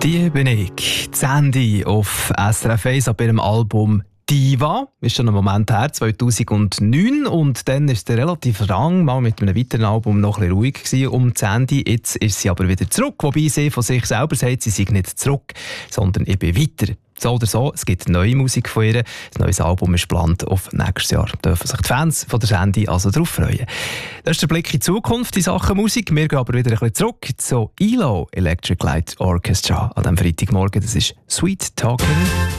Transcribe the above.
Die bin ich. Sandy auf SRF 1 ab ihrem Album Diva. Ist schon ein Moment her, 2009. Und dann ist der relativ lang mal mit einem weiteren Album noch ein bisschen ruhig gewesen um Sandy. Jetzt ist sie aber wieder zurück. Wobei sie von sich selber sagt, sie sei nicht zurück, sondern ich bin weiter. So oder so, es gibt neue Musik von ihr. Das neues Album ist geplant auf nächstes Jahr. Da dürfen sich die Fans von der Sandy also darauf freuen. Das ist der Blick in die Zukunft in Sachen Musik. Wir gehen aber wieder ein bisschen zurück zu ELO Electric Light Orchestra an diesem Freitagmorgen. Das ist Sweet Talking.